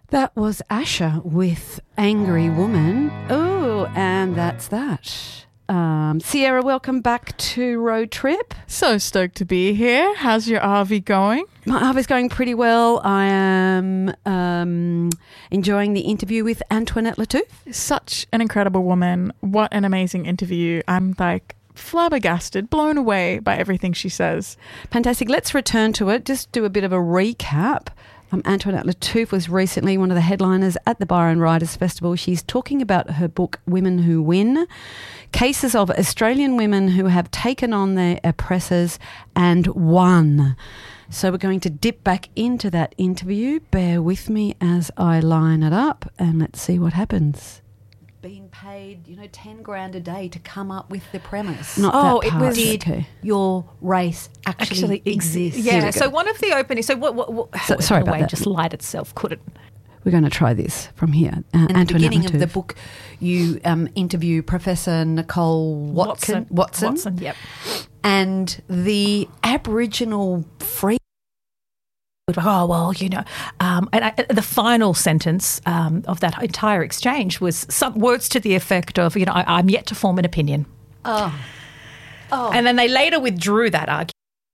That was Asher with Angry Woman. Oh, and that's that. Sierra, welcome back to Road Trip. So stoked to be here. How's your RV going? My RV's going pretty well. I am enjoying the interview with Antoinette Lattouf. Such an incredible woman. What an amazing interview. I'm like flabbergasted, blown away by everything she says. Fantastic. Let's return to it. Just do a bit of a recap. Antoinette Lattouf was recently one of the headliners at the Byron Writers Festival. She's talking about her book, Women Who Win, cases of Australian women who have taken on their oppressors and won. So we're going to dip back into that interview. Bear with me as I line it up and let's see what happens. Being paid, $10,000 a day to come up with the premise. Not that part. It was did your race actually exist? Yeah. So one of the openings. So what sorry about that. Just light itself couldn't. We're going to try this from here. At the beginning of the book, you interview Professor Nicole Watson. Yep. And the Aboriginal free. The final sentence of that entire exchange was some words to the effect of, I'm yet to form an opinion. Oh. And then they later withdrew that argument.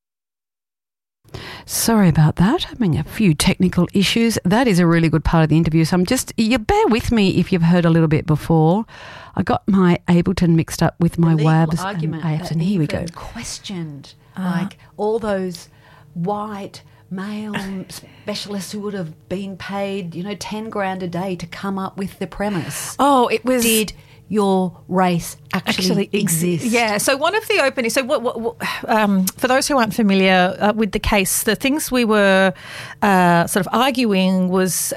Sorry about that. Having a few technical issues. That is a really good part of the interview. So you bear with me if you've heard a little bit before. I got my Ableton mixed up with my WAVs argument and AFs, and here we go. Questioned like all those white male specialists who would have been paid, $10,000 a day to come up with the premise. Oh, it was. Did your race actually exist? Yeah. So one of the openings. So for those who aren't familiar with the case, the things we were sort of arguing was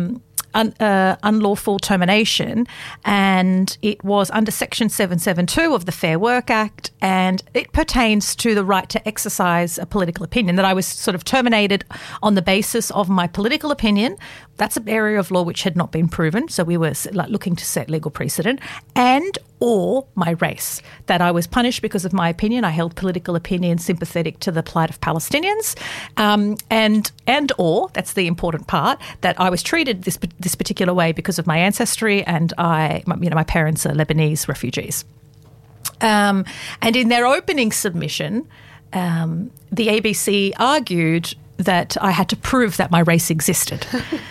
unlawful termination, and it was under Section 772 of the Fair Work Act, and it pertains to the right to exercise a political opinion, that I was sort of terminated on the basis of my political opinion. That's an area of law which had not been proven, so we were looking to set legal precedent, and or my race, that I was punished because of my opinion. I held political opinion sympathetic to the plight of Palestinians, and or, that's the important part, that I was treated this particular way because of my ancestry, and my parents are Lebanese refugees. And in their opening submission, the ABC argued that I had to prove that my race existed.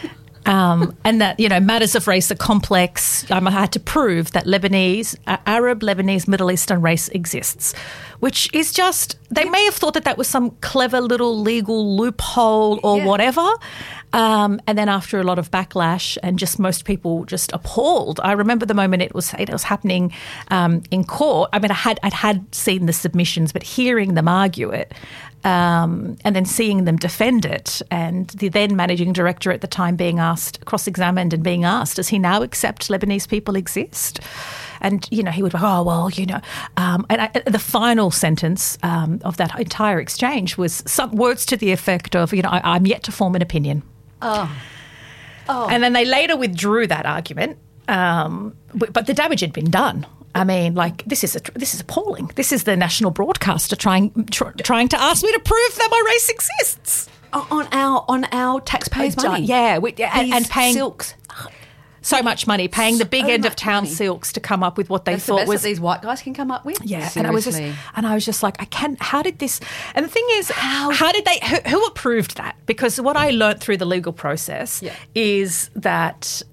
And that, matters of race are complex. I had to prove that Arab, Lebanese, Middle Eastern race exists, which is just, they may have thought that was some clever little legal loophole or whatever. And then after a lot of backlash and just most people just appalled, I remember the moment it was happening in court. I mean, I'd had seen the submissions, but hearing them argue it, and then seeing them defend it, and the then managing director at the time being asked, cross-examined and being asked, does he now accept Lebanese people exist? And, he would go, the final sentence of that entire exchange was some words to the effect of, I'm yet to form an opinion. Oh. And then they later withdrew that argument, but the damage had been done. I mean, this is appalling. This is the national broadcaster trying to ask me to prove that my race exists on our taxpayers' money. Yeah, and paying silks. So much money, paying the big end of town money. silks to come up with what they thought was that these white guys can come up with. Yeah, seriously. and I was just like, how did this? And the thing is, how did they? Who approved that? Because what I learnt through the legal process is that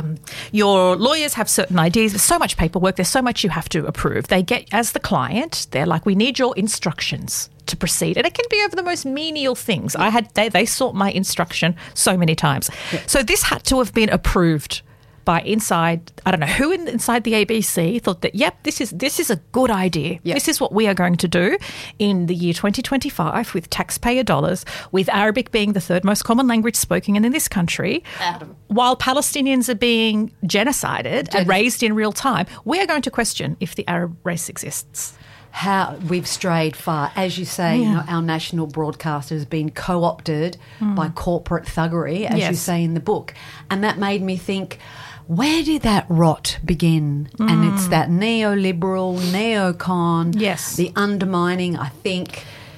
your lawyers have certain ideas. There's so much paperwork. There's so much you have to approve. They get, as the client, they're like, we need your instructions to proceed, and it can be over the most menial things. They sought my instruction so many times. Yeah. So this had to have been approved by inside, I don't know who inside the ABC thought that, this is a good idea. Yep. This is what we are going to do in the year 2025 with taxpayer dollars, with Arabic being the third most common language spoken in this country, while Palestinians are being genocided and raised in real time. We are going to question if the Arab race exists. How we've strayed far. As you say, our national broadcaster has been co-opted by corporate thuggery, as you say in the book. And that made me think, where did that rot begin? And it's that neoliberal, neocon, the undermining, I think,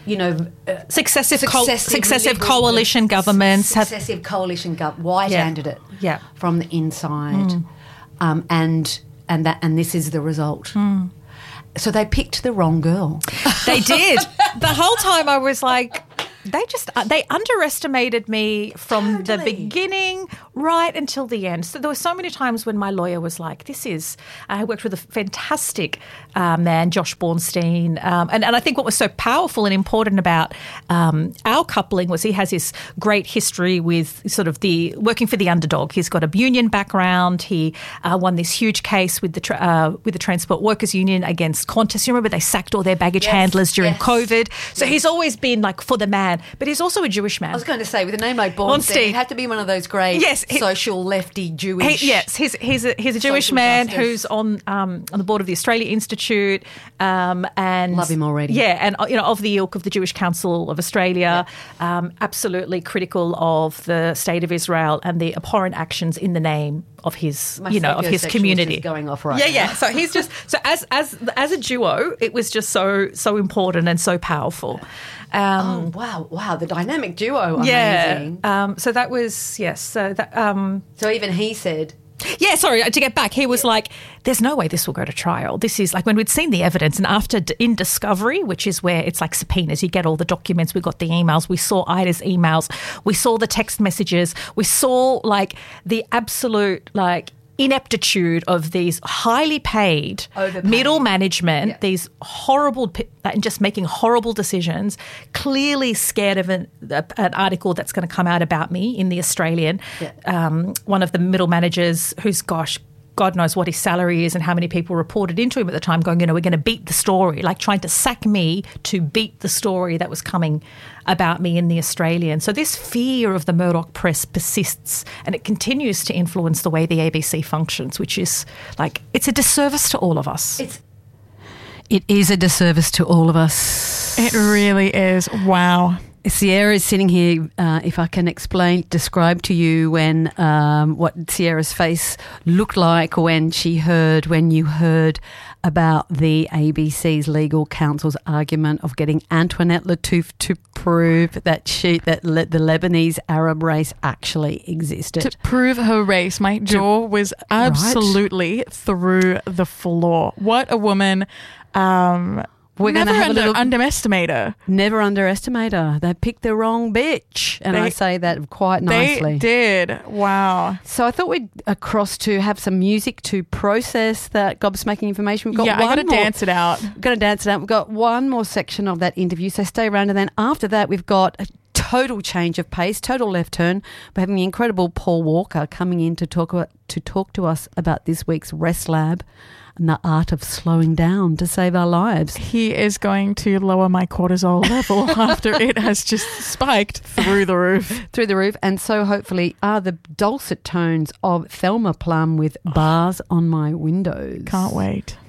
successive liberal coalition governments successive coalition white-handed it from the inside, and this is the result. So they picked the wrong girl. They did. The whole time I was like, they underestimated me from the beginning right until the end. So there were so many times when my lawyer was like, I worked with a fantastic man, Josh Bornstein. And I think what was so powerful and important about our coupling was he has this great history with sort of working for the underdog. He's got a union background. He won this huge case with the Transport Workers Union against Qantas. You remember they sacked all their baggage handlers during COVID. So he's always been like for the man. But he's also a Jewish man. I was going to say, with a name like Bornstein, he'd have to be one of those great social lefty Jewish. He's a Jewish man who's on the board of the Australia Institute, and love him already. Yeah, and of the ilk of the Jewish Council of Australia, absolutely critical of the state of Israel and the abhorrent actions in the name of his of his community going off right now. So he's just as a duo, it was just so important and so powerful. Wow, the dynamic duo, amazing. So that was so even he said, to get back, he was like, there's no way this will go to trial. This is like when we'd seen the evidence, and after in discovery, which is where it's like subpoenas, you get all the documents, we got the emails, we saw Ida's emails, we saw the text messages, we saw like the absolute like ineptitude of these highly paid middle management, these horrible and just making horrible decisions, clearly scared of an article that's going to come out about me in The Australian. One of the middle managers who's, God knows what his salary is and how many people reported into him at the time going, we're going to beat the story, like trying to sack me to beat the story that was coming about me in The Australian. So this fear of the Murdoch press persists, and it continues to influence the way the ABC functions, which is like, it's a disservice to all of us. It is a disservice to all of us. It really is. Wow. Sierra is sitting here, if I can describe to you when what Sierra's face looked like when you heard about the ABC's legal counsel's argument of getting Antoinette Lattouf to prove that the Lebanese Arab race actually existed. To prove her race. My jaw was absolutely through the floor. What a woman. We're going to have a little underestimate her. Never underestimate her. They picked the wrong bitch. And I say that quite nicely. They did. Wow. So I thought we'd across to have some music to process that gobsmacking information. We've got I got to dance it out. We've got one more section of that interview. So stay around. And then after that, we've got a total change of pace, total left turn. We're having the incredible Paul Walker coming in to talk to us about this week's Rest Lab and the art of slowing down to save our lives. He is going to lower my cortisol level after it has just spiked through the roof. And so hopefully are the dulcet tones of Thelma Plum with Bars on My Windows. Can't wait.